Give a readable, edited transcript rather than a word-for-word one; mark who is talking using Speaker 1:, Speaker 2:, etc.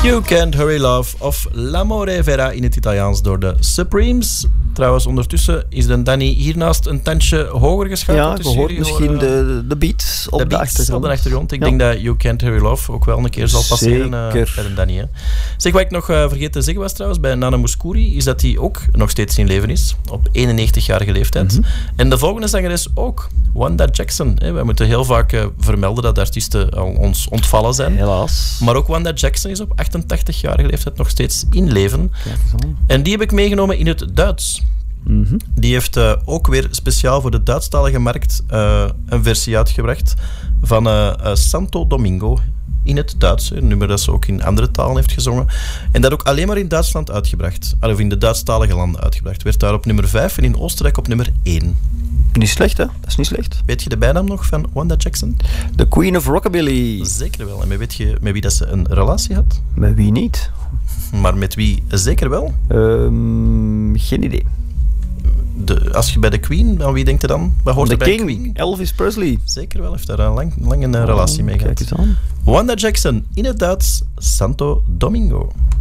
Speaker 1: You Can't Hurry Love of L'Amore Vera in het Italiaans door de Supremes. Trouwens, ondertussen is de Danny hiernaast een tandje hoger geschakeld.
Speaker 2: Ja, je hoort misschien de beats op de achtergrond.
Speaker 1: Ik denk dat You Can't Hurry Love ook wel een keer zal passeren bij de Danny. Hè. Zeg, wat ik nog vergeten te zeggen was trouwens, bij Nana Mouskouri, is dat hij ook nog steeds in leven is. Op 91-jarige leeftijd. Mm-hmm. En de volgende zangeres ook, Wanda Jackson. Wij moeten heel vaak vermelden dat de artiesten al ons ontvallen zijn.
Speaker 2: Helaas.
Speaker 1: Maar ook Wanda Jackson is op 88-jarige leeftijd nog steeds in leven. En die heb ik meegenomen in het Duits. Mm-hmm. Die heeft ook weer speciaal voor de Duitsstalige markt een versie uitgebracht van Santo Domingo in het Duits. Een nummer dat ze ook in andere talen heeft gezongen. En dat ook alleen maar in Duitsland uitgebracht. Of in de Duitsstalige landen uitgebracht. Werd daar op nummer 5 en in Oostenrijk op nummer 1.
Speaker 2: Niet slecht, hè? Dat is niet slecht.
Speaker 1: Weet je de bijnaam nog van Wanda Jackson?
Speaker 2: The Queen of Rockabilly.
Speaker 1: Zeker wel. En weet je met wie dat ze een relatie had?
Speaker 2: Met wie niet?
Speaker 1: Maar met wie zeker wel?
Speaker 2: Geen idee.
Speaker 1: Als je bij de Queen, aan wie denkt je dan? Wat hoort
Speaker 2: de
Speaker 1: er bij
Speaker 2: King,
Speaker 1: Queen?
Speaker 2: Elvis Presley.
Speaker 1: Zeker wel, heeft daar een lang een relatie mee gehad.
Speaker 2: Kijk eens aan.
Speaker 1: Wanda Jackson in het Duits, Santo Domingo.